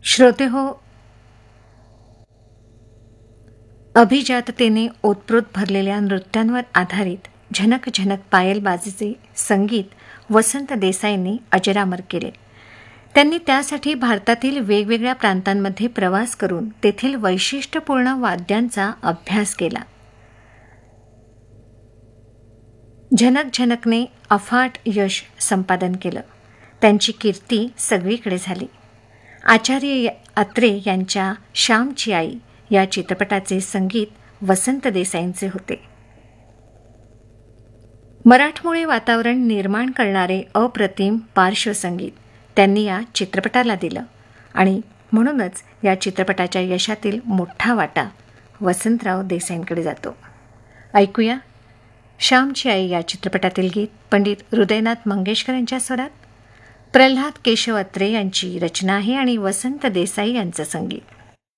श्रोते हो, अभिजाततेने ओतप्रोत भरलेल्या नृत्यांवर आधारित झनक झनक पायलबाजीचे संगीत वसंत देसाईंनी अजरामर केले. त्यांनी त्यासाठी भारतातील वेगवेगळ्या प्रांतांमध्ये प्रवास करून तेथील वैशिष्ट्यपूर्ण वाद्यांचा अभ्यास केला. झनक झनकने अफाट यश संपादन केलं. त्यांची कीर्ती सगळीकडे झाली. आचार्य अत्रे यांच्या श्यामची आई या चित्रपटाचे संगीत वसंत देसाईंचे होते. मराठमोळे वातावरण निर्माण करणारे अप्रतिम पार्श्वसंगीत त्यांनी या चित्रपटाला दिलं आणि म्हणूनच या चित्रपटाच्या यशातील मोठा वाटा वसंतराव देसाईंकडे जातो. ऐकूया श्यामची आई या चित्रपटातील गीत पंडित हृदयनाथ मंगेशकर यांच्या स्वरात. प्रल्हाद केशव अत्रे यांची रचना आहे आणि वसंत देसाई यांचं संगीत.